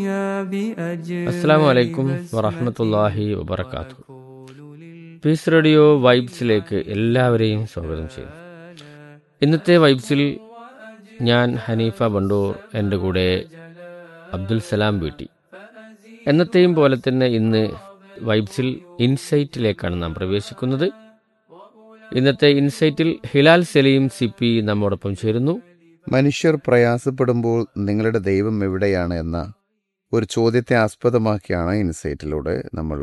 അസ്സലാമു അലൈക്കും വറഹ്മത്തുള്ളാഹി വബറകാതുഹു. പീസ് റേഡിയോ വൈബ്സിലേക്ക് എല്ലാവരെയും സ്വാഗതം ചെയ്യുന്നു. ഇന്നത്തെ വൈബ്സിൽ ഞാൻ ഹനീഫ ബണ്ടൂർ, എൻ്റെ കൂടെ അബ്ദുൽ സലാം വീട്ടി. എന്നത്തെയും പോലെ തന്നെ ഇന്ന് വൈബ്സിൽ ഇൻസൈറ്റിലേക്കാണ് നാം പ്രവേശിക്കുന്നത്. ഇന്നത്തെ ഇൻസൈറ്റിൽ ഹിലാൽ സലീം സിപ്പി നമ്മോടൊപ്പം ചേരുന്നു. മനുഷ്യർ പ്രയാസപ്പെടുമ്പോൾ നിങ്ങളുടെ ദൈവം എവിടെയാണ് എന്ന ഒരു ചോദ്യത്തെ ആസ്പദമാക്കിയാണ് ഇൻസൈറ്റിലൂടെ നമ്മൾ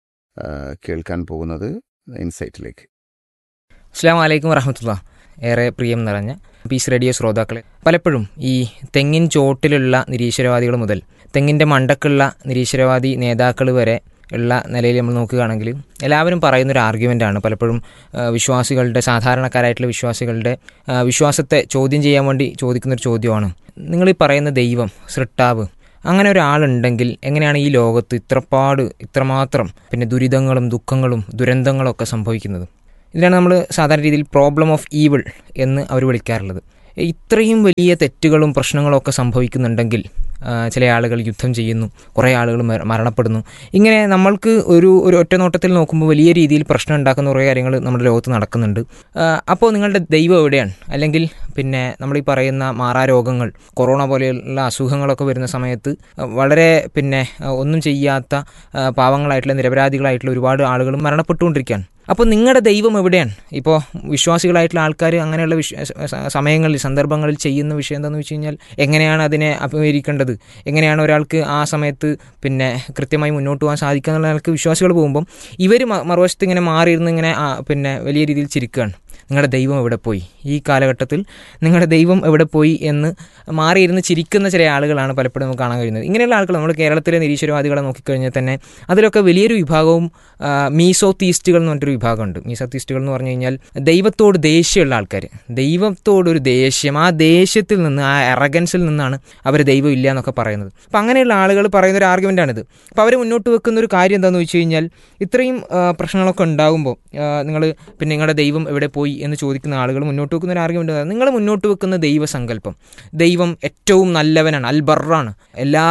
കേൾക്കാൻ പോകുന്നത്. ഇൻസൈറ്റിലേക്ക് അസ്സലാമു അലൈക്കും വറഹ്മത്തുള്ളാഹി. ഏറെ പ്രിയം നിറഞ്ഞ പീസ് റേഡിയോ ശ്രോതാക്കളെ, പലപ്പോഴും ഈ തെങ്ങിൻ ചോട്ടിലുള്ള നിരീശ്വരവാദികൾ മുതൽ തെങ്ങിൻ്റെ മണ്ടക്കുള്ള നിരീശ്വരവാദി നേതാക്കൾ വരെ ഉള്ള നിലയിൽ നമ്മൾ നോക്കുകയാണെങ്കിൽ എല്ലാവരും പറയുന്നൊരു ആർഗ്യുമെൻ്റാണ് പലപ്പോഴും വിശ്വാസികളുടെ, സാധാരണക്കാരായിട്ടുള്ള വിശ്വാസികളുടെ വിശ്വാസത്തെ ചോദ്യം ചെയ്യാൻ വേണ്ടി ചോദിക്കുന്നൊരു ചോദ്യമാണ്, നിങ്ങളീ പറയുന്ന ദൈവം, സൃഷ്ടാവ്, അങ്ങനെ ഒരാളുണ്ടെങ്കിൽ എങ്ങനെയാണ് ഈ ലോകത്ത് ഇത്രമാത്രം പിന്നെ ദുരിതങ്ങളും ദുഃഖങ്ങളും ദുരന്തങ്ങളും ഒക്കെ സംഭവിക്കുന്നത്? ഇതിനാണ് നമ്മൾ സാധാരണ രീതിയിൽ പ്രോബ്ലം ഓഫ് ഈവിൾ എന്ന് അവർ വിളിക്കാറുള്ളത്. ഇത്രയും വലിയ തെറ്റുകളും പ്രശ്നങ്ങളും ഒക്കെ സംഭവിക്കുന്നുണ്ടെങ്കിൽ ചില ആളുകൾ യുദ്ധം ചെയ്യുന്നു, കുറേ ആളുകൾ മരണപ്പെടുന്നു. ഇങ്ങനെ നമ്മൾക്ക് ഒരു ഒറ്റ നോട്ടത്തിൽ നോക്കുമ്പോൾ വലിയ രീതിയിൽ പ്രശ്നം ഉണ്ടാക്കുന്ന കുറേ കാര്യങ്ങൾ നമ്മുടെ ലോകത്ത് നടക്കുന്നുണ്ട്. അപ്പോൾ നിങ്ങളുടെ ദൈവം എവിടെയാണ്? അല്ലെങ്കിൽ പിന്നെ നമ്മൾ ഈ പറയുന്ന മാറാരോഗങ്ങൾ, കൊറോണ പോലെയുള്ള അസുഖങ്ങളൊക്കെ വരുന്ന സമയത്ത് വളരെ പിന്നെ ഒന്നും ചെയ്യാത്ത പാവങ്ങളായിട്ടുള്ള നിരപരാധികളായിട്ടുള്ള ഒരുപാട് ആളുകൾ മരണപ്പെട്ടുകൊണ്ടിരിക്കുകയാണ്. അപ്പോൾ നിങ്ങളുടെ ദൈവം എവിടെയാണ്? ഇപ്പോൾ വിശ്വാസികളായിട്ടുള്ള ആൾക്കാർ അങ്ങനെയുള്ള സമയങ്ങളിൽ, സന്ദർഭങ്ങളിൽ ചെയ്യുന്ന വിഷയം എന്താണെന്ന് വെച്ച് കഴിഞ്ഞാൽ, എങ്ങനെയാണ് അതിനെ അഭിമുഖീകരിക്കേണ്ടത്, എങ്ങനെയാണ് ഒരാൾക്ക് ആ സമയത്ത് പിന്നെ കൃത്യമായി മുന്നോട്ട് പോകാൻ സാധിക്കുക എന്നുള്ള ആൾക്ക് വിശ്വാസികൾ പോകുമ്പം ഇവർ മറുവശത്ത് ഇങ്ങനെ മാറിയിരുന്ന് ഇങ്ങനെ പിന്നെ വലിയ രീതിയിൽ ചിരിക്കുകയാണ്. നിങ്ങളുടെ ദൈവം എവിടെ പോയി? ഈ കാലഘട്ടത്തിൽ നിങ്ങളുടെ ദൈവം എവിടെ പോയി എന്ന് മാറിയിരുന്ന് ചിരിക്കുന്ന ചില ആളുകളാണ് പലപ്പോഴും നമുക്ക് കാണാൻ കഴിയുന്നത്. ഇങ്ങനെയുള്ള ആളുകൾ നമ്മൾ കേരളത്തിലെ നിരീശ്വരവാദികളെ നോക്കിക്കഴിഞ്ഞാൽ തന്നെ അതിലൊക്കെ വലിയൊരു വിഭാഗവും മീസോത്തീസ്റ്റുകൾ എന്ന് പറഞ്ഞിട്ടൊരു വിഭാഗമുണ്ട്. മീസോത്തീസ്റ്റുകൾ എന്ന് പറഞ്ഞു കഴിഞ്ഞാൽ ദൈവത്തോട് ദേഷ്യമുള്ള ആൾക്കാർ, ദൈവത്തോടൊരു ദേഷ്യം, ആ ദേഷ്യത്തിൽ നിന്ന്, ആ എറഗൻസിൽ നിന്നാണ് അവർ ദൈവം ഇല്ല എന്നൊക്കെ പറയുന്നത്. അപ്പോൾ അങ്ങനെയുള്ള ആളുകൾ പറയുന്നൊരു ആർഗ്യുമെൻ്റാണിത്. അപ്പോൾ അവർ മുന്നോട്ട് വെക്കുന്നൊരു കാര്യം എന്താണെന്ന് വെച്ച് കഴിഞ്ഞാൽ, ഇത്രയും പ്രശ്നങ്ങളൊക്കെ ഉണ്ടാകുമ്പോൾ നിങ്ങൾ പിന്നെ നിങ്ങളുടെ ദൈവം എവിടെ പോയി എന്ന് ചോദിക്കുന്ന ആളുകൾ മുന്നോട്ട് വെക്കുന്ന ഒരു ആർഗ്യുമെൻ്റ്, നിങ്ങൾ മുന്നോട്ട് വെക്കുന്ന ദൈവസങ്കല്പം, ദൈവം ഏറ്റവും നല്ലവനാണ്, അൽബറാണ്, എല്ലാ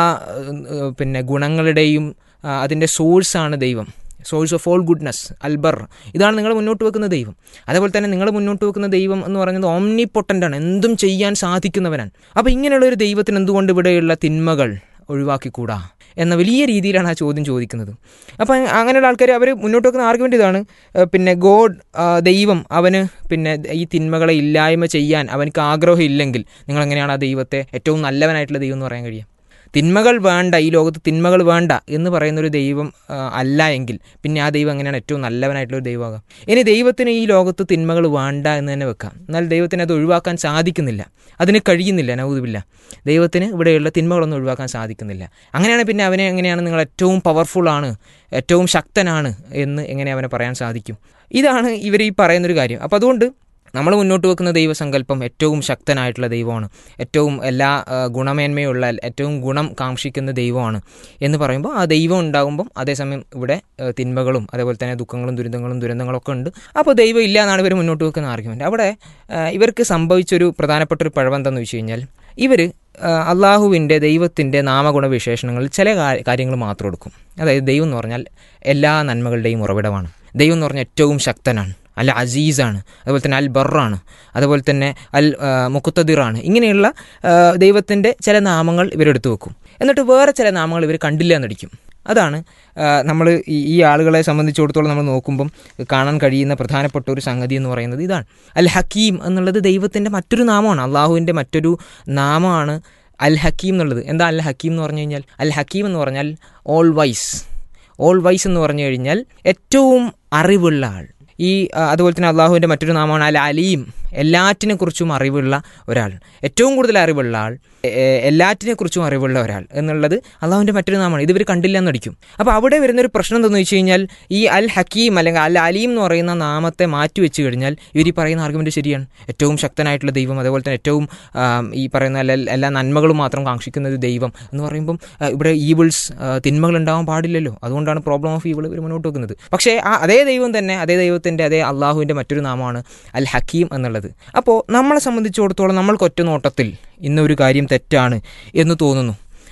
പിന്നെ ഗുണങ്ങളുടെയും അതിൻ്റെ സോഴ്സാണ് ദൈവം, source of all goodness, Al Birr, ഇതാണ് നിങ്ങൾ മുന്നോട്ട് വെക്കുന്ന ദൈവം. അതേപോലെ തന്നെ നിങ്ങൾ മുന്നോട്ട് വെക്കുന്ന ദൈവം എന്ന് പറയുന്നത് ഓംനിപൊട്ടൻ്റാണ്, എന്തും ചെയ്യാൻ സാധിക്കുന്നവനാണ്. അപ്പോൾ ഇങ്ങനെയുള്ള ഒരു ദൈവത്തിന് എന്തുകൊണ്ട് ഇവിടെയുള്ള തിന്മകൾ ഒഴിവാക്കിക്കൂടാ എന്ന വലിയ രീതിയിലാണ് ആ ചോദ്യം ചോദിക്കുന്നത്. അപ്പോൾ അങ്ങനെയുള്ള ആൾക്കാർ അവർ മുന്നോട്ട് വെക്കുന്ന ആർഗ്യുമെൻ്റ് ഇതാണ്, പിന്നെ ഗോഡ്, ദൈവം, അവന് പിന്നെ ഈ തിന്മകളെ ഇല്ലായ്മ ചെയ്യാൻ അവനക്ക് ആഗ്രഹം ഇല്ലെങ്കിൽ നിങ്ങളെങ്ങനെയാണ് ആ ദൈവത്തെ ഏറ്റവും നല്ലവനായിട്ടുള്ള ദൈവം എന്ന് പറയാൻ കഴിയുക? തിന്മകൾ വേണ്ട, ഈ ലോകത്ത് തിന്മകൾ വേണ്ട എന്ന് പറയുന്നൊരു ദൈവം അല്ല എങ്കിൽ പിന്നെ ആ ദൈവം എങ്ങനെയാണ് ഏറ്റവും നല്ലവനായിട്ടുള്ളൊരു ദൈവമാകാം? ഇനി ദൈവത്തിന് ഈ ലോകത്ത് തിന്മകൾ വേണ്ട എന്ന് തന്നെ വെക്കാം, എന്നാൽ ദൈവത്തിന് അത് ഒഴിവാക്കാൻ സാധിക്കുന്നില്ല, അതിന് കഴിയുന്നില്ല. നൗദുബില്ല, ദൈവത്തിന് ഇവിടെയുള്ള തിന്മകളൊന്നും ഒഴിവാക്കാൻ സാധിക്കുന്നില്ല. അങ്ങനെയാണ് പിന്നെ അവനെ എങ്ങനെയാണ് നിങ്ങൾ ഏറ്റവും പവർഫുള്ളാണ്, ഏറ്റവും ശക്തനാണ് എന്ന് എങ്ങനെ അവനെ പറയാൻ സാധിക്കും? ഇതാണ് ഇവർ ഈ പറയുന്നൊരു കാര്യം. അപ്പോൾ അതുകൊണ്ട് നമ്മൾ മുന്നോട്ട് വെക്കുന്ന ദൈവസങ്കല്പം ഏറ്റവും ശക്തനായിട്ടുള്ള ദൈവമാണ്, ഏറ്റവും എല്ലാ ഗുണമേന്മയുള്ള, ഏറ്റവും ഗുണം കാക്ഷിക്കുന്ന ദൈവമാണ് എന്ന് പറയുമ്പോൾ ആ ദൈവം ഉണ്ടാകുമ്പം അതേസമയം ഇവിടെ തിന്മകളും അതേപോലെ തന്നെ ദുഃഖങ്ങളും ദുരന്തങ്ങളൊക്കെ ഉണ്ട്. അപ്പോൾ ദൈവം ഇല്ല എന്നാണ് ഇവർ മുന്നോട്ട് വെക്കുന്ന ആർഗ്യുമെൻ്റ്. അവിടെ ഇവർക്ക് സംഭവിച്ചൊരു പ്രധാനപ്പെട്ടൊരു പിഴവെന്താണെന്ന് വെച്ച് കഴിഞ്ഞാൽ, ഇവർ അള്ളാഹുവിൻ്റെ, ദൈവത്തിൻ്റെ നാമഗുണവിശേഷണങ്ങളിൽ ചില കാര്യങ്ങൾ മാത്രം എടുക്കും. അതായത് ദൈവം എന്ന് പറഞ്ഞാൽ എല്ലാ നന്മകളുടെയും ഉറവിടമാണ്, ദൈവം എന്ന് പറഞ്ഞാൽ ഏറ്റവും ശക്തനാണ്, അൽ അസീസാണ്, അതുപോലെ തന്നെ അൽ ബറാണ്, അതുപോലെ തന്നെ അൽ മുഖത്തദിറാണ്. ഇങ്ങനെയുള്ള ദൈവത്തിൻ്റെ ചില നാമങ്ങൾ ഇവരെടുത്തു വെക്കും. എന്നിട്ട് വേറെ ചില നാമങ്ങൾ ഇവർ കണ്ടില്ല എന്നടിക്കും. അതാണ് നമ്മൾ ഈ ആളുകളെ സംബന്ധിച്ചിടത്തോളം നമ്മൾ നോക്കുമ്പം കാണാൻ കഴിയുന്ന പ്രധാനപ്പെട്ട ഒരു സംഗതി എന്ന് പറയുന്നത് ഇതാണ്. അൽ ഹക്കീം എന്നുള്ളത് ദൈവത്തിൻ്റെ മറ്റൊരു നാമമാണ്, അള്ളാഹുവിൻ്റെ മറ്റൊരു നാമമാണ് അൽ ഹക്കീം എന്നുള്ളത്. എന്താ അൽ ഹക്കീം എന്ന് പറഞ്ഞു കഴിഞ്ഞാൽ? അൽ ഹക്കീം എന്ന് പറഞ്ഞാൽ ഓൾ വൈസ്. ഓൾ വൈസ് എന്ന് പറഞ്ഞു കഴിഞ്ഞാൽ ഏറ്റവും അറിവുള്ള ആൾ. അതുപോലെ തന്നെ അള്ളാഹുവിൻ്റെ മറ്റൊരു നാമമാണ് അൽ അലീം, എല്ലാറ്റിനെക്കുറിച്ചും അറിവുള്ള ഒരാൾ, ഏറ്റവും കൂടുതൽ അറിവുള്ള ആൾ, എല്ലാറ്റിനെക്കുറിച്ചും അറിവുള്ള ഒരാൾ എന്നുള്ളത് അള്ളാഹുവിൻ്റെ മറ്റൊരു നാമമാണ്. ഇവർ കണ്ടില്ല എന്നടിക്കും. അപ്പോൾ അവിടെ വരുന്നൊരു പ്രശ്നം എന്താണെന്ന് വെച്ച് കഴിഞ്ഞാൽ, ഈ അൽ ഹക്കീം അല്ലെങ്കിൽ അൽ അലീം എന്ന് പറയുന്ന നാമത്തെ മാറ്റി വെച്ച് കഴിഞ്ഞാൽ ഇവർ ഈ പറയുന്ന ആർഗ്യുമെൻ്റ് ശരിയാണ്. ഏറ്റവും ശക്തനായിട്ടുള്ള ദൈവം, അതേപോലെ തന്നെ ഏറ്റവും ഈ പറയുന്ന എല്ലാ നന്മകളും മാത്രം കാക്ഷിക്കുന്ന ഒരു ദൈവം എന്ന് പറയുമ്പം ഇവിടെ ഈവിൾസ്, തിന്മകൾ ഉണ്ടാവാൻ പാടില്ലല്ലോ. അതുകൊണ്ടാണ് പ്രോബ്ലം ഓഫ് ഈവിൾ ഇവർ മുന്നോട്ട് വെക്കുന്നത്. പക്ഷേ അതേ ദൈവം തന്നെ, അതേ ദൈവത്തിൻ്റെ, അതേ അള്ളാഹുവിൻ്റെ മറ്റൊരു നാമമാണ് അൽ ഹക്കീം എന്നുള്ളത്. അപ്പോൾ നമ്മളെ സംബന്ധിച്ചിടത്തോളം നമ്മൾക്ക് ഒറ്റ നോട്ടത്തിൽ ഇന്നൊരു കാര്യം തെറ്റാണ് എന്ന് തോന്നുന്നു.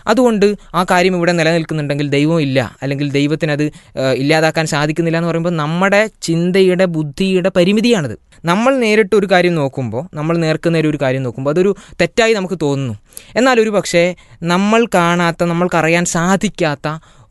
അതുകൊണ്ട് ആ കാര്യം ഇവിടെ നിലനിൽക്കുന്നുണ്ടെങ്കിൽ ദൈവം ഇല്ല, അല്ലെങ്കിൽ ദൈവത്തിനത് ഇല്ലാതാക്കാൻ സാധിക്കുന്നില്ല എന്ന് പറയുമ്പോൾ നമ്മുടെ ചിന്തയുടെ ബുദ്ധിയുടെ പരിമിതിയാണിത്. നമ്മൾ നേരിട്ട് ഒരു കാര്യം നോക്കുമ്പോൾ, നമ്മൾ നേർക്കുന്നേരം ഒരു കാര്യം നോക്കുമ്പോൾ അതൊരു തെറ്റായി നമുക്ക് തോന്നുന്നു. എന്നാൽ ഒരു പക്ഷേ നമ്മൾ കാണാത്ത, നമ്മൾക്കറിയാൻ സാധിക്കാത്ത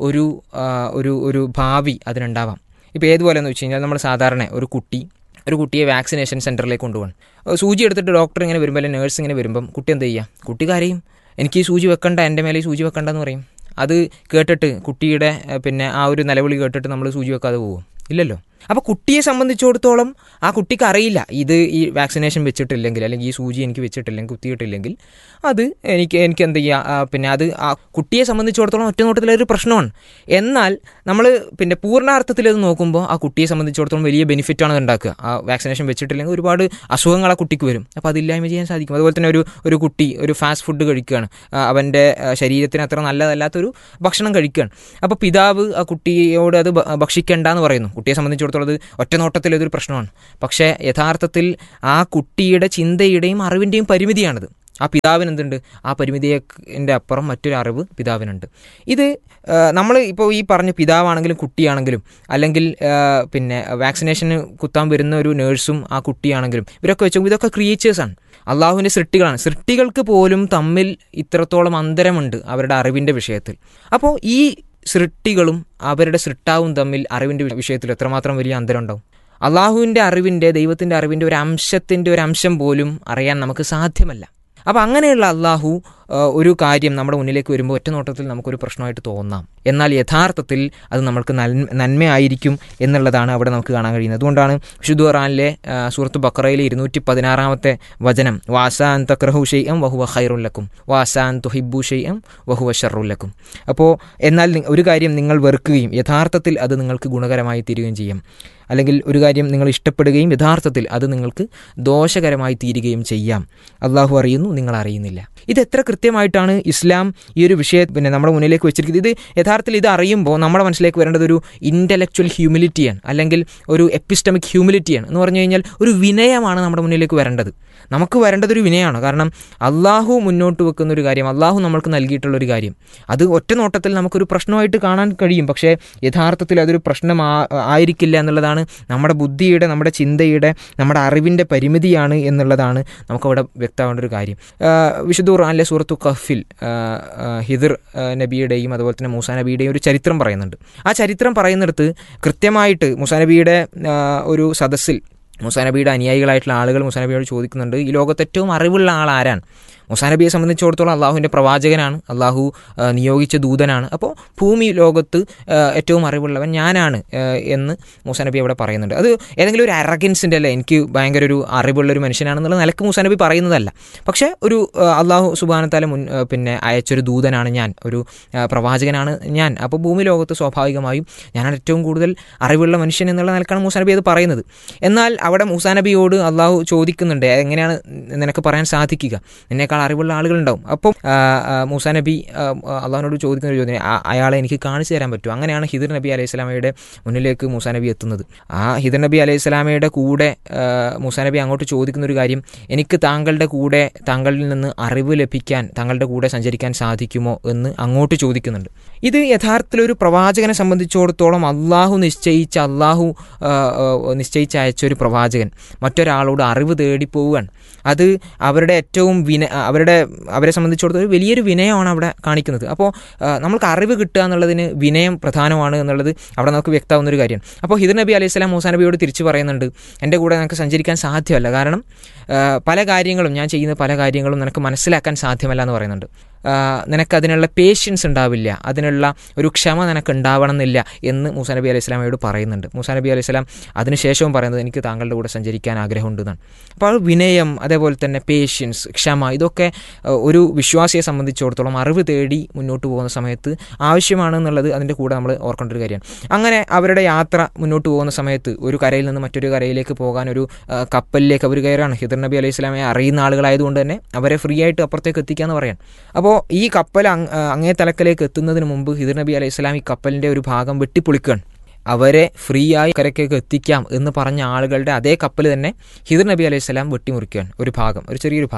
ഒരു ഭാവി അതിനുണ്ടാവാം. ഇപ്പോൾ ഏതുപോലെയെന്ന് വെച്ച് കഴിഞ്ഞാൽ, നമ്മൾ സാധാരണ ഒരു കുട്ടിയെ വാക്സിനേഷൻ സെൻറ്ററിലേക്ക് കൊണ്ടുപോകണം. സൂചി എടുത്തിട്ട് ഡോക്ടർ ഇങ്ങനെ വരുമ്പോൾ, അല്ലെങ്കിൽ നേഴ്സ് ഇങ്ങനെ വരുമ്പം കുട്ടി എന്ത് ചെയ്യുക? കുട്ടി കരയും. എനിക്ക് ഈ സൂചി വെക്കണ്ട, എൻ്റെ മേലെ ഈ സൂചി വെക്കണ്ട എന്ന് പറയും. അത് കേട്ടിട്ട് കുട്ടിയുടെ ആ ഒരു നിലവിളി കേട്ടിട്ട് നമ്മൾ സൂചി വെക്കാതെ പോകും? ഇല്ലല്ലോ. അപ്പോൾ കുട്ടിയെ സംബന്ധിച്ചിടത്തോളം ആ കുട്ടിക്ക് അറിയില്ല, ഇത് ഈ വാക്സിനേഷൻ വെച്ചിട്ടില്ലെങ്കിൽ, അല്ലെങ്കിൽ ഈ സൂചി എനിക്ക് വെച്ചിട്ടില്ലെങ്കിൽ, കുത്തിയിട്ടില്ലെങ്കിൽ അത് എനിക്ക് എന്ത് ചെയ്യുക, അത് ആ കുട്ടിയെ സംബന്ധിച്ചിടത്തോളം ഒറ്റ നോട്ടത്തിലൊരു പ്രശ്നമാണ്. എന്നാൽ നമ്മൾ പൂർണ്ണാർത്ഥത്തിൽ അത് നോക്കുമ്പോൾ ആ കുട്ടിയെ സംബന്ധിച്ചിടത്തോളം വലിയ ബെനിഫിറ്റാണ് ഉണ്ടാക്കുക. ആ വാക്സിനേഷൻ വെച്ചിട്ടില്ലെങ്കിൽ ഒരുപാട് അസുഖങ്ങൾ ആ കുട്ടിക്ക് വരും. അപ്പോൾ അതില്ലായ്മ ചെയ്യാൻ സാധിക്കും. അതുപോലെ തന്നെ ഒരു കുട്ടി ഒരു ഫാസ്റ്റ് ഫുഡ് കഴിക്കുകയാണ്, അവൻ്റെ ശരീരത്തിന് അത്ര നല്ലതല്ലാത്തൊരു ഭക്ഷണം കഴിക്കുകയാണ്. അപ്പോൾ പിതാവ് ആ കുട്ടിയോട് അത് ഭക്ഷിക്കേണ്ട എന്ന് പറയുന്നു. കുട്ടിയെ സംബന്ധിച്ചിടത്തോളം അത് ഒറ്റ നോട്ടത്തിൽ ഇതൊരു പ്രശ്നമാണ്. പക്ഷേ യഥാർത്ഥത്തിൽ ആ കുട്ടിയുടെ ചിന്തയുടെയും അറിവിൻ്റെയും പരിമിതിയാണിത്. ആ പിതാവിന് എന്തുണ്ട്? ആ പരിമിതിയുടെ അപ്പുറം മറ്റൊരു അറിവ് പിതാവിനുണ്ട്. ഇത് നമ്മൾ ഇപ്പോൾ ഈ പറഞ്ഞ പിതാവാണെങ്കിലും കുട്ടിയാണെങ്കിലും, അല്ലെങ്കിൽ വാക്സിനേഷന് കുത്താൻ വരുന്ന ഒരു നേഴ്സും ആ കുട്ടിയാണെങ്കിലും, ഇവരൊക്കെ വെച്ചോളൂ, ഇതൊക്കെ ക്രിയേച്ചേഴ്സാണ്, അള്ളാഹുവിൻ്റെ സൃഷ്ടികളാണ്. സൃഷ്ടികൾക്ക് പോലും തമ്മിൽ ഇത്രത്തോളം അന്തരമുണ്ട് അവരുടെ അറിവിൻ്റെ വിഷയത്തിൽ. അപ്പോൾ ഈ സൃഷ്ടികളും അവരുടെ സൃഷ്ടാവും തമ്മിൽ അറിവിൻ്റെ വിഷയത്തിൽ എത്രമാത്രം വലിയ അന്തരം ഉണ്ടാവും? അള്ളാഹുവിൻ്റെ അറിവിൻ്റെ, ദൈവത്തിൻ്റെ അറിവിൻ്റെ ഒരു അംശം പോലും അറിയാൻ നമുക്ക് സാധ്യമല്ല. അപ്പോൾ അങ്ങനെയുള്ള അള്ളാഹു ഒരു കാര്യം നമ്മുടെ മുന്നിലേക്ക് വരുമ്പോൾ ഒറ്റ നോട്ടത്തിൽ നമുക്കൊരു പ്രശ്നമായിട്ട് തോന്നാം. എന്നാൽ യഥാർത്ഥത്തിൽ അത് നമ്മൾക്ക് നന്മയായിരിക്കും എന്നുള്ളതാണ് അവിടെ നമുക്ക് കാണാൻ കഴിയുന്നത്. അതുകൊണ്ടാണ് വിശുദ്ധ ഖുർആനിലെ സൂറത്ത് ബഖറയിലെ 216 വചനം, വാസാൻ തക്റഹു ഷൈഅൻ വഹുവ ഖൈറുൻ ലക്കും വാസാൻ തുഹിബ്ബു ഷൈഅൻ വഹുവ ശർറുൻ ലക്കും. അപ്പോൾ എന്നാൽ ഒരു കാര്യം നിങ്ങൾ വെറുക്കുകയും യഥാർത്ഥത്തിൽ അത് നിങ്ങൾക്ക് ഗുണകരമായി തീരുകയും ചെയ്യും, അല്ലെങ്കിൽ ഒരു കാര്യം നിങ്ങൾ ഇഷ്ടപ്പെടുകയും യഥാർത്ഥത്തിൽ അത് നിങ്ങൾക്ക് ദോഷകരമായി തീരുകയും ചെയ്യാം. അള്ളാഹു അറിയുന്നു, നിങ്ങൾ അറിയുന്നില്ല. ഇത് എത്ര കൃത്യമായിട്ടാണ് ഇസ്ലാം ഈ ഒരു വിഷയം നമ്മുടെ മുന്നിലേക്ക് വെച്ചിരിക്കുന്നത്. ഇത് യഥാർത്ഥത്തിൽ ഇത് അറിയുമ്പോൾ നമ്മുടെ മനസ്സിലേക്ക് വരേണ്ടത് ഒരു ഇൻ്റലക്ച്വൽ ഹ്യൂമിലിറ്റിയാണ്, അല്ലെങ്കിൽ ഒരു എപ്പിസ്റ്റമിക് ഹ്യൂമിലിറ്റിയാണ്. എന്ന് പറഞ്ഞു കഴിഞ്ഞാൽ ഒരു വിനയമാണ് നമ്മുടെ മുന്നിലേക്ക് വരേണ്ടത്. നമുക്ക് വരേണ്ടതൊരു വിനയമാണ്. കാരണം അള്ളാഹു മുന്നോട്ട് വെക്കുന്ന ഒരു കാര്യം, അള്ളാഹു നമ്മൾക്ക് നൽകിയിട്ടുള്ളൊരു കാര്യം, അത് ഒറ്റ നോട്ടത്തിൽ നമുക്കൊരു പ്രശ്നമായിട്ട് കാണാൻ കഴിയും. പക്ഷേ യഥാർത്ഥത്തിൽ അതൊരു പ്രശ്നം ആയിരിക്കില്ല എന്നുള്ളതാണ് നമ്മുടെ ബുദ്ധിയുടെ, നമ്മുടെ ചിന്തയുടെ, നമ്മുടെ അറിവിൻ്റെ പരിമിതിയാണ് എന്നുള്ളതാണ് നമുക്കവിടെ വ്യക്തമാവേണ്ട ഒരു കാര്യം. വിശുദ്ധ ഖുർആനിലെ സൂറത്തു കഹ്ഫിൽ ഹിദർ നബിയുടെയും അതുപോലെ തന്നെ മൂസാ നബിയുടെയും ഒരു ചരിത്രം പറയുന്നുണ്ട്. ആ ചരിത്രം പറയുന്നിടത്ത് കൃത്യമായിട്ട് മൂസാ നബിയുടെ ഒരു സദസ്സിൽ മൂസാ നബിയുടെ അനുയായികളായിട്ടുള്ള ആളുകൾ മൂസാ നബിയോട് ചോദിക്കുന്നുണ്ട്, ഈ ലോകത്ത് ഏറ്റവും അറിവുള്ള ആൾ ആരാണ്? മൂസാ നബിയെ സംബന്ധിച്ചിടത്തോളം അള്ളാഹുവിൻ്റെ പ്രവാചകനാണ്, അള്ളാഹു നിയോഗിച്ച ദൂതനാണ്. അപ്പോൾ ഭൂമി ലോകത്ത് ഏറ്റവും അറിവുള്ളവൻ ഞാനാണ് എന്ന് മൂസാ നബി അവിടെ പറയുന്നുണ്ട്. അത് ഏതെങ്കിലും ഒരു അറഗൻസിൻ്റെ അല്ല, എനിക്ക് ഭയങ്കര ഒരു അറിവുള്ളൊരു മനുഷ്യനാണെന്നുള്ള നിലക്ക് മൂസാ നബി പറയുന്നതല്ല. പക്ഷേ ഒരു അള്ളാഹു സുബ്ഹാനഹു തആല അയച്ചൊരു ദൂതനാണ് ഞാൻ, ഒരു പ്രവാചകനാണ് ഞാൻ. അപ്പോൾ ഭൂമി ലോകത്ത് സ്വാഭാവികമായും ഞാനാണ് ഏറ്റവും കൂടുതൽ അറിവുള്ള മനുഷ്യൻ എന്നുള്ള നിലക്കാണ് മൂസാ നബി അത് പറയുന്നത്. എന്നാൽ അവിടെ മൂസാ നബിയോട് അള്ളാഹു ചോദിക്കുന്നുണ്ട്, എങ്ങനെയാണ് നിനക്ക് പറയാൻ സാധിക്കുക? നിന്നേക്കാൾ അറിവുള്ള ആളുകളുണ്ടാവും. അപ്പം മൂസാ നബി അള്ളാഹുവിനോട് ചോദിക്കുന്ന ഒരു ചോദ്യം, അയാളെ എനിക്ക് കാണിച്ചു തരാൻ പറ്റുമോ? അങ്ങനെയാണ് ഹിദർ നബി അലൈഹി സ്വലാമയുടെ മുന്നിലേക്ക് മൂസാ നബി എത്തുന്നത്. ആ ഹിദർ നബി അലൈഹി സ്വലാമയുടെ കൂടെ മൂസാ നബി അങ്ങോട്ട് ചോദിക്കുന്ന ഒരു കാര്യം, എനിക്ക് താങ്കളുടെ കൂടെ, താങ്കളിൽ നിന്ന് അറിവ് ലഭിക്കാൻ, താങ്കളുടെ കൂടെ സഞ്ചരിക്കാൻ സാധിക്കുമോ എന്ന് അങ്ങോട്ട് ചോദിക്കുന്നുണ്ട്. ഇത് യഥാർത്ഥത്തിൽ ഒരു പ്രവാചകനെ സംബന്ധിച്ചിടത്തോളം അള്ളാഹു നിശ്ചയിച്ച് അയച്ചൊരു പ്രവാചകൻ മറ്റൊരാളോട് അറിവ് തേടി പോവുകയാണ്. അത് അവരുടെ ഏറ്റവും അവരെ സംബന്ധിച്ചിടത്തോളം വലിയൊരു വിനയമാണ് അവിടെ കാണിക്കുന്നത്. അപ്പോൾ നമ്മൾക്ക് അറിവ് കിട്ടുക എന്നുള്ളതിന് വിനയം പ്രധാനമാണ് എന്നുള്ളത് അവിടെ നമുക്ക് വ്യക്തമാവുന്നൊരു കാര്യമാണ്. അപ്പോൾ ഹിദർ നബി അലൈഹി സ്വലാം മൂസാ നബിയോട് തിരിച്ചു പറയുന്നുണ്ട്, എൻ്റെ കൂടെ നിനക്ക് സഞ്ചരിക്കാൻ സാധ്യമല്ല, കാരണം പല കാര്യങ്ങളും, ഞാൻ ചെയ്യുന്ന പല കാര്യങ്ങളും നിനക്ക് മനസ്സിലാക്കാൻ സാധ്യമല്ല എന്ന് പറയുന്നുണ്ട്. നിനക്കതിനുള്ള പേഷ്യൻസ് ഉണ്ടാവില്ല, അതിനുള്ള ഒരു ക്ഷമ നിനക്ക് ഉണ്ടാവണം എന്നില്ല എന്ന് മൂസാ നബി അലൈഹി സ്വലാമയോട് പറയുന്നുണ്ട്. മൂസാ നബി അലൈഹി സ്വലാം അതിനുശേഷവും പറയുന്നത്, എനിക്ക് താങ്കളുടെ കൂടെ സഞ്ചരിക്കാൻ ആഗ്രഹമുണ്ട് എന്നാണ്. അപ്പോൾ വിനയം, അതേപോലെ തന്നെ പേഷ്യൻസ്, ക്ഷമ, ഇതൊക്കെ ഒരു വിശ്വാസിയെ സംബന്ധിച്ചിടത്തോളം അറിവ് തേടി മുന്നോട്ട് പോകുന്ന സമയത്ത് ആവശ്യമാണെന്നുള്ളത് അതിൻ്റെ കൂടെ നമ്മൾ ഓർക്കേണ്ട ഒരു കാര്യമാണ്. അങ്ങനെ അവരുടെ യാത്ര മുന്നോട്ട് പോകുന്ന സമയത്ത് ഒരു കരയിൽ നിന്ന് മറ്റൊരു കരയിലേക്ക് പോകാൻ ഒരു കപ്പലിലേക്ക് അവർ കയറാണ്. ഹിദർ നബി അലൈഹി സ്വലാമയെ അറിയുന്ന ആളുകളായതുകൊണ്ട് തന്നെ അവരെ ഫ്രീ ആയിട്ട് അപ്പുറത്തേക്ക് എത്തിക്കാമെന്ന് പറയാൻ. അപ്പോൾ ഈ കപ്പൽ അങ്ങേ തലക്കലേക്ക് എത്തുന്നതിന് മുമ്പ് ഹിദർ നബി അലൈഹി സ്വലാം ഈ കപ്പലിൻ്റെ ഒരു ഭാഗം വെട്ടിപ്പൊളിക്കുകയാണ്. അവരെ ഫ്രീ ആയി കരയ്ക്കേക്ക് എത്തിക്കാം എന്ന് പറഞ്ഞ ആളുകളുടെ അതേ കപ്പൽ തന്നെ ഹിദർ നബി അലൈഹി സ്വലാം വെട്ടിമുറിക്കുകയാണ്. ഒരു ഭാഗം, ഒരു ചെറിയൊരു ഭാഗം.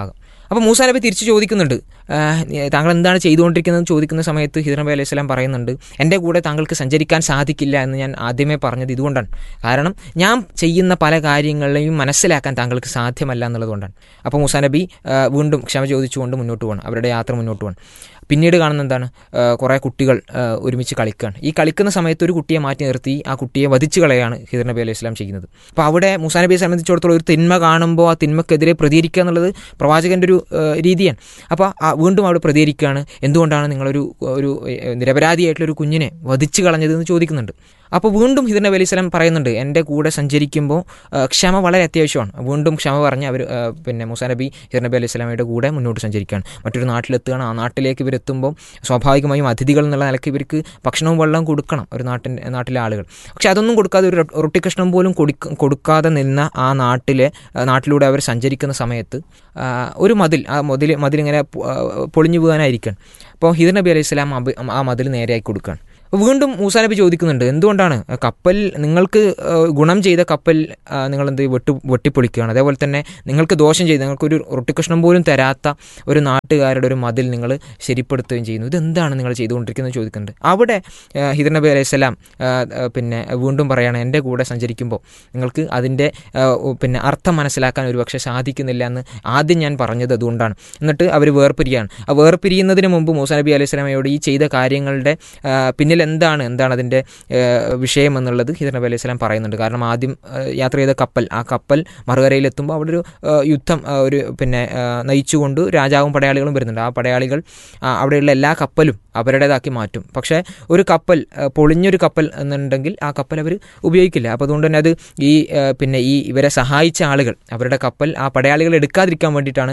അപ്പോൾ മൂസാ നബി തിരിച്ച് ചോദിക്കുന്നുണ്ട്, താങ്കൾ എന്താണ് ചെയ്തുകൊണ്ടിരിക്കുന്നതെന്ന് ചോദിക്കുന്ന സമയത്ത് ഹിദർ നബി അലൈഹി സ്വലാം പറയുന്നുണ്ട്, എൻ്റെ കൂടെ താങ്കൾക്ക് സഞ്ചരിക്കാൻ സാധിക്കില്ല എന്ന് ഞാൻ ആദ്യമേ പറഞ്ഞത് ഇതുകൊണ്ടാണ്. കാരണം ഞാൻ ചെയ്യുന്ന പല കാര്യങ്ങളെയും മനസ്സിലാക്കാൻ താങ്കൾക്ക് സാധ്യമല്ല എന്നുള്ളതുകൊണ്ടാണ്. അപ്പോൾ മൂസാ നബി വീണ്ടും ക്ഷമ ചോദിച്ചുകൊണ്ട് മുന്നോട്ട് പോകണം, അവരുടെ യാത്ര മുന്നോട്ട് പോകണം. പിന്നീട് കാണുന്ന എന്താണ്, കുറേ കുട്ടികൾ ഒരുമിച്ച് കളിക്കുകയാണ്. ഈ കളിക്കുന്ന സമയത്ത് ഒരു കുട്ടിയെ മാറ്റി നിർത്തി ആ കുട്ടിയെ വധിച്ചു കളയാണ് ഹിദർ നബി അലൈഹി സ്വലാം ചെയ്യുന്നത്. അപ്പോൾ അവിടെ മൂസാ നബിയെ സംബന്ധിച്ചിടത്തോളം ഒരു തിന്മ കാണുമ്പോൾ ആ തിന്മക്കെതിരെ പ്രതികരിക്കുക എന്നുള്ളത് പ്രവാചകൻ്റെ ഒരു രീതിയാണ്. അപ്പോൾ വീണ്ടും അവിടെ പ്രതികരിക്കുകയാണ്, എന്തുകൊണ്ടാണ് നിങ്ങളൊരു നിരപരാധിയായിട്ടുള്ളൊരു കുഞ്ഞിനെ വധിച്ചു കളഞ്ഞതെന്ന് ചോദിക്കുന്നുണ്ട്. അപ്പോൾ വീണ്ടും ഹിദർ നബി അലൈഹി സ്വലാം പറയുന്നുണ്ട്, എൻ്റെ കൂടെ സഞ്ചരിക്കുമ്പോൾ ക്ഷമ വളരെ അത്യാവശ്യമാണ്. വീണ്ടും ക്ഷമ പറഞ്ഞ് അവർ മൂസാ നബി ഹിദർ നബി അലൈഹി സ്വലാമയുടെ കൂടെ മുന്നോട്ട് സഞ്ചരിക്കുകയാണ്. മറ്റൊരു നാട്ടിലെത്തുകയാണ്. ആ നാട്ടിലേക്ക് ഇവരെത്തുമ്പോൾ സ്വാഭാവികമായും അതിഥികൾ എന്നുള്ള നിലയ്ക്ക് ഇവർക്ക് ഭക്ഷണവും വെള്ളവും കൊടുക്കണം ഒരു നാട്ടിലെ ആളുകൾ. പക്ഷെ അതൊന്നും കൊടുക്കാതെ ഒരു റൊട്ടി കഷ്ണം പോലും കൊടുക്കാതെ നിന്ന ആ നാട്ടിലൂടെ അവർ സഞ്ചരിക്കുന്ന സമയത്ത് ഒരു മതിലിങ്ങനെ പൊളിഞ്ഞു പോകാനായിരിക്കണം. അപ്പോൾ ഹിദർ നബി അലൈഹി സ്വലാം ആ മതിൽ നേരെയാക്കി കൊടുക്കുകയാണ്. വീണ്ടും മൂസാ നബി ചോദിക്കുന്നുണ്ട്, എന്തുകൊണ്ടാണ് കപ്പൽ, നിങ്ങൾക്ക് ഗുണം ചെയ്ത കപ്പൽ നിങ്ങളെന്ത് വെട്ടിപ്പൊളിക്കുകയാണ്, അതേപോലെ തന്നെ നിങ്ങൾക്ക് ദോഷം ചെയ്ത് നിങ്ങൾക്കൊരു റൊട്ടിക്കഷ്ണം പോലും തരാത്ത ഒരു നാട്ടുകാരുടെ ഒരു മതിൽ നിങ്ങൾ ശരിപ്പെടുത്തുകയും ചെയ്യുന്നു, ഇതെന്താണ് നിങ്ങൾ ചെയ്തുകൊണ്ടിരിക്കുന്നത് ചോദിക്കുന്നുണ്ട്. അവിടെ ഹിദർ നബി അലൈഹി സ്വലാം വീണ്ടും പറയുകയാണ്, എൻ്റെ കൂടെ സഞ്ചരിക്കുമ്പോൾ നിങ്ങൾക്ക് അതിൻ്റെ അർത്ഥം മനസ്സിലാക്കാൻ ഒരുപക്ഷെ സാധിക്കുന്നില്ല എന്ന് ആദ്യം ഞാൻ പറഞ്ഞത് അതുകൊണ്ടാണ്. എന്നിട്ട് അവർ വേർപിരിയാണ്. ആ വേർപിരിയുന്നതിന് മുമ്പ് മൂസാ നബി അലൈഹി സ്വലാമയോട് ഈ ചെയ്ത കാര്യങ്ങളുടെ പിന്നിൽ എന്താണ് അതിൻ്റെ വിഷയം എന്നുള്ളത് ഹിദർ നബി അലൈഹി സ്വലാം പറയുന്നുണ്ട്. കാരണം ആദ്യം യാത്ര ചെയ്ത ആ കപ്പൽ മറുകരയിലെത്തുമ്പോൾ അവിടെ ഒരു യുദ്ധം നയിച്ചുകൊണ്ട് രാജാവും പടയാളികളും വരുന്നുണ്ട്. ആ പടയാളികൾ അവിടെയുള്ള എല്ലാ കപ്പലും അവരുടേതാക്കി മാറ്റും. പക്ഷേ ഒരു കപ്പൽ, പൊളിഞ്ഞൊരു കപ്പൽ എന്നുണ്ടെങ്കിൽ ആ കപ്പൽ അവർ ഉപയോഗിക്കില്ല. അപ്പോൾ അതുകൊണ്ട് തന്നെ അത് ഈ ഇവരെ സഹായിച്ച ആളുകൾ അവരുടെ കപ്പൽ ആ പടയാളികൾ എടുക്കാതിരിക്കാൻ വേണ്ടിയിട്ടാണ്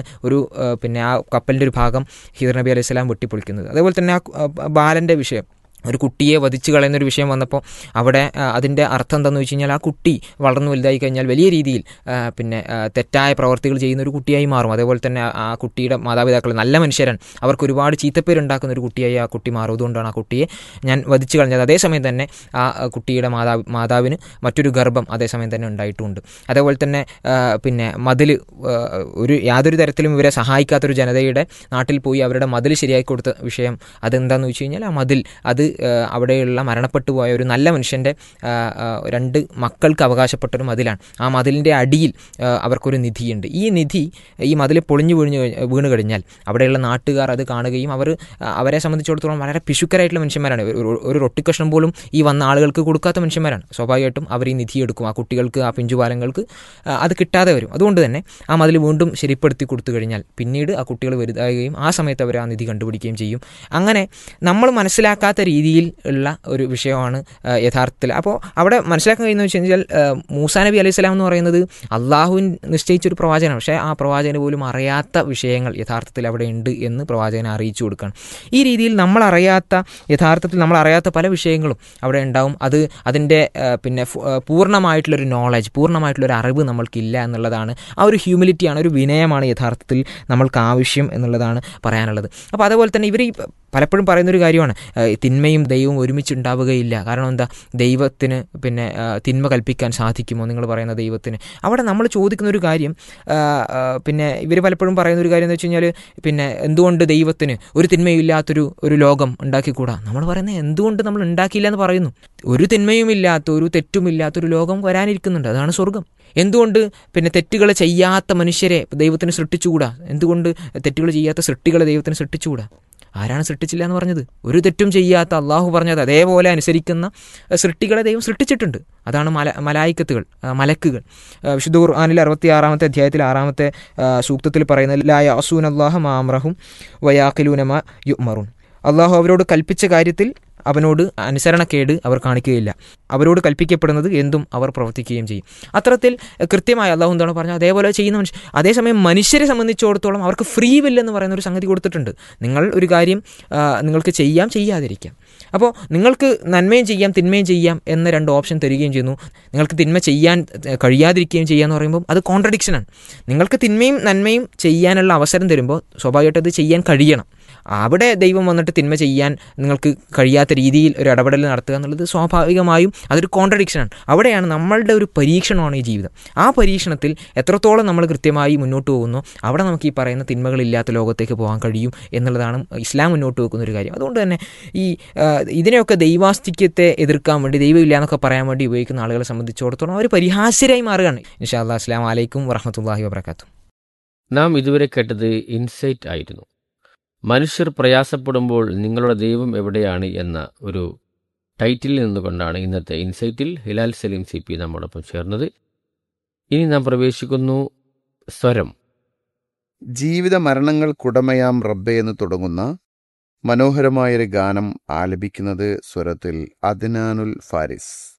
ആ കപ്പലിൻ്റെ ഒരു ഭാഗം ഹിദർ നബി അലൈഹി സ്വലാം വെട്ടിപ്പൊളിക്കുന്നത്. അതേപോലെ തന്നെ ആ ബാലൻ്റെ വിഷയം, ഒരു കുട്ടിയെ വധിച്ചു കളയുന്നൊരു വിഷയം വന്നപ്പോൾ അവിടെ അതിൻ്റെ അർത്ഥം എന്താണെന്ന് വെച്ച് കഴിഞ്ഞാൽ ആ കുട്ടി വളർന്നു വലുതായി കഴിഞ്ഞാൽ വലിയ രീതിയിൽ തെറ്റായ പ്രവർത്തികൾ ചെയ്യുന്ന ഒരു കുട്ടിയായി മാറും. അതേപോലെ തന്നെ ആ കുട്ടിയുടെ മാതാപിതാക്കൾ നല്ല മനുഷ്യരാണ്, അവർക്ക് ഒരുപാട് ചീത്തപ്പേരുണ്ടാക്കുന്ന ഒരു കുട്ടിയായി ആ കുട്ടി മാറും. അതുകൊണ്ടാണ് ആ കുട്ടിയെ ഞാൻ വധിച്ചു കളഞ്ഞത്. അതേസമയം തന്നെ ആ കുട്ടിയുടെ മാതാവിന് മറ്റൊരു ഗർഭം അതേസമയം തന്നെ ഉണ്ടായിട്ടുമുണ്ട്. അതേപോലെ തന്നെ മതിൽ, യാതൊരു തരത്തിലും ഇവരെ സഹായിക്കാത്തൊരു ജനതയുടെ നാട്ടിൽ പോയി അവരുടെ മതിൽ ശരിയാക്കി കൊടുത്ത വിഷയം അതെന്താണെന്ന് വെച്ച് കഴിഞ്ഞാൽ ആ മതിൽ അവിടെയുള്ള മരണപ്പെട്ടു പോയ ഒരു നല്ല മനുഷ്യൻ്റെ 2 മക്കൾക്ക് അവകാശപ്പെട്ടൊരു മതിലാണ്. ആ മതിലിൻ്റെ അടിയിൽ അവർക്കൊരു നിധിയുണ്ട്. ഈ മതിൽ പൊളിഞ്ഞു വീണ് കഴിഞ്ഞാൽ അവിടെയുള്ള നാട്ടുകാർ അത് കാണുകയും അവരെ സംബന്ധിച്ചിടത്തോളം വളരെ പിശുക്കരായിട്ടുള്ള മനുഷ്യന്മാരാണ്. ഒരു റൊട്ടിക്കഷ്ണം പോലും ഈ വന്ന ആളുകൾക്ക് കൊടുക്കാത്ത മനുഷ്യന്മാരാണ്. സ്വാഭാവികമായിട്ടും അവർ ഈ നിധി എടുക്കും, ആ കുട്ടികൾക്ക്, ആ പിഞ്ചുപാലങ്ങൾക്ക് അത് കിട്ടാതെ വരും. അതുകൊണ്ട് തന്നെ ആ മതിൽ വീണ്ടും ശരിപ്പെടുത്തി കൊടുത്തു കഴിഞ്ഞാൽ പിന്നീട് ആ കുട്ടികൾ വലുതാകുകയും ആ സമയത്ത് അവർ ആ നിധി കണ്ടുപിടിക്കുകയും ചെയ്യും. അങ്ങനെ നമ്മൾ മനസ്സിലാക്കാത്ത രീതിയിൽ ഉള്ള ഒരു വിഷയമാണ് യഥാർത്ഥത്തിൽ. അപ്പോൾ അവിടെ മനസ്സിലാക്കാൻ കഴിയുന്നത് വെച്ച് കഴിഞ്ഞാൽ മൂസാ നബി അലൈഹി സ്വലാം എന്ന് പറയുന്നത് അള്ളാഹുവിൻ നിശ്ചയിച്ചൊരു പ്രവാചകനാണ്. പക്ഷേ ആ പ്രവാചകന് പോലും അറിയാത്ത വിഷയങ്ങൾ യഥാർത്ഥത്തിൽ അവിടെ ഉണ്ട് എന്ന് പ്രവാചകനെ അറിയിച്ചു കൊടുക്കുകയാണ്. ഈ രീതിയിൽ യഥാർത്ഥത്തിൽ നമ്മളറിയാത്ത പല വിഷയങ്ങളും അവിടെ ഉണ്ടാവും. അതിൻ്റെ പൂർണ്ണമായിട്ടുള്ളൊരു നോളജ്, പൂർണ്ണമായിട്ടുള്ളൊരു അറിവ് നമ്മൾക്കില്ല എന്നുള്ളതാണ്. ആ ഒരു ഹ്യൂമിലിറ്റിയാണ്, ഒരു വിനയമാണ് യഥാർത്ഥത്തിൽ നമ്മൾക്ക് ആവശ്യം എന്നുള്ളതാണ് പറയാനുള്ളത്. അപ്പോൾ അതുപോലെ തന്നെ ഇവർ പലപ്പോഴും പറയുന്നൊരു കാര്യമാണ്, തിന്മയും ദൈവവും ഒരുമിച്ചുണ്ടാവുകയില്ല. കാരണം എന്താ, ദൈവത്തിന് തിന്മ കൽപ്പിക്കാൻ സാധിക്കുമോ നിങ്ങൾ പറയുന്ന ദൈവത്തിന്? അവിടെ നമ്മൾ ചോദിക്കുന്ന ഒരു കാര്യം, ഇവർ പലപ്പോഴും പറയുന്നൊരു കാര്യം എന്ന് വെച്ച് കഴിഞ്ഞാൽ എന്തുകൊണ്ട് ദൈവത്തിന് ഒരു തിന്മയില്ലാത്തൊരു ലോകം ഉണ്ടാക്കിക്കൂടാ? നമ്മൾ പറയുന്നത് എന്തുകൊണ്ട് നമ്മൾ ഉണ്ടാക്കിയില്ല എന്ന് പറയുന്നു. ഒരു തിന്മയുമില്ലാത്ത, ഒരു തെറ്റുമില്ലാത്തൊരു ലോകം വരാനിരിക്കുന്നുണ്ട്, അതാണ് സ്വർഗം. എന്തുകൊണ്ട് തെറ്റുകൾ ചെയ്യാത്ത മനുഷ്യരെ ദൈവത്തിന് സൃഷ്ടിച്ചുകൂടാ? എന്തുകൊണ്ട് തെറ്റുകൾ ചെയ്യാത്ത സൃഷ്ടികളെ ദൈവത്തിന് സൃഷ്ടിച്ചുകൂടാ? ആരാണ് സൃഷ്ടിച്ചില്ല എന്ന് പറഞ്ഞത്? ഒരു തെറ്റും ചെയ്യാത്ത അള്ളാഹു പറഞ്ഞത് അതേപോലെ അനുസരിക്കുന്ന സൃഷ്ടികളെ ദൈവം സൃഷ്ടിച്ചിട്ടുണ്ട്. അതാണ് മലക്കുകൾ. വിശുദ്ധ ഖുർആനിൽ 66-ാമത്തെ അധ്യായത്തിൽ 6-ാമത്തെ സൂക്തത്തിൽ പറയുന്നത്, ലാ യഅസൂനല്ലാഹ മാ അംറഹും വയാഖിലൂന മാ യുഅ്മറൂൻ. അള്ളാഹു അവരോട് കൽപ്പിച്ച കാര്യത്തിൽ അവനോട് അനുസരണക്കേട് അവർ കാണിക്കുകയില്ല, അവരോട് കൽപ്പിക്കപ്പെടുന്നത് എന്തും അവർ പ്രവർത്തിക്കുകയും ചെയ്യും. അത്തരത്തിൽ കൃത്യമായി അള്ളാഹു എന്താണ് പറഞ്ഞത് അതേപോലെ ചെയ്യുന്ന മനുഷ്യർ. അതേസമയം മനുഷ്യരെ സംബന്ധിച്ചിടത്തോളം അവർക്ക് ഫ്രീ വിൽ എന്ന് പറയുന്ന ഒരു സംഗതി കൊടുത്തിട്ടുണ്ട്. നിങ്ങൾ ഒരു കാര്യം നിങ്ങൾക്ക് ചെയ്യാതിരിക്കാം. അപ്പോൾ നിങ്ങൾക്ക് നന്മയും ചെയ്യാം തിന്മയും ചെയ്യാം എന്ന 2 ഓപ്ഷൻ തരികയും ചെയ്യുന്നു. നിങ്ങൾക്ക് തിന്മ ചെയ്യാൻ കഴിയാതിരിക്കുകയും ചെയ്യാന്ന് പറയുമ്പോൾ അത് കോൺട്രഡിക്ഷനാണ്. നിങ്ങൾക്ക് തിന്മയും നന്മയും ചെയ്യാനുള്ള അവസരം തരുമ്പോൾ സ്വാഭാവികമായിട്ട് അത് ചെയ്യാൻ കഴിയണം. അവിടെ ദൈവം വന്നിട്ട് തിന്മ ചെയ്യാൻ നിങ്ങൾക്ക് കഴിയാത്ത രീതിയിൽ ഒരു ഇടപെടൽ നടത്തുക എന്നുള്ളത് സ്വാഭാവികമായും അതൊരു കോൺട്രഡിക്ഷനാണ്. അവിടെയാണ് നമ്മളുടെ ഒരു പരീക്ഷണമാണ് ഈ ജീവിതം. ആ പരീക്ഷണത്തിൽ എത്രത്തോളം നമ്മൾ കൃത്യമായി മുന്നോട്ട് പോകുന്നു അവിടെ നമുക്ക് ഈ പറയുന്ന തിന്മകളില്ലാത്ത ലോകത്തേക്ക് പോകാൻ കഴിയും എന്നുള്ളതാണ് ഇസ്ലാം മുന്നോട്ട് വെക്കുന്ന ഒരു കാര്യം. അതുകൊണ്ട് തന്നെ ഈ ഇതിനെയൊക്കെ ദൈവാസ്തിക്യത്തെ എതിർക്കാൻ വേണ്ടി ദൈവമില്ല എന്നൊക്കെ പറയാൻ വേണ്ടി ഉപയോഗിക്കുന്ന ആളുകളെ സംബന്ധിച്ചിടത്തോളം അവർ പരിഹാസ്യരായി മാറുകയാണ്. ഇൻഷാ അല്ലാഹ്. അസ്സലാമു അലൈക്കും വറഹ്മത്തുള്ളാഹി വബറകാതുഹു. നാം ഇതുവരെ കേട്ടത് ഇൻസൈറ്റ് ആയിരുന്നു. മനുഷ്യർ പ്രയാസപ്പെടുമ്പോൾ നിങ്ങളുടെ ദൈവം എവിടെയാണ് എന്ന ഒരു ടൈറ്റിൽ നിന്നുകൊണ്ടാണ് ഇന്നത്തെ ഇൻസൈറ്റിൽ ഹിലാൽ സലീം CP നമ്മോടൊപ്പം ചേർന്നത്. ഇനി നാം പ്രവേശിക്കുന്നു സ്വരം. ജീവിത മരണങ്ങൾക്കുടമയാം റബ്ബെ എന്ന് തുടങ്ങുന്ന മനോഹരമായൊരു ഗാനം ആലപിക്കുന്നത് സ്വരത്തിൽ അദ്നാനുൽ ഫാരിസ്.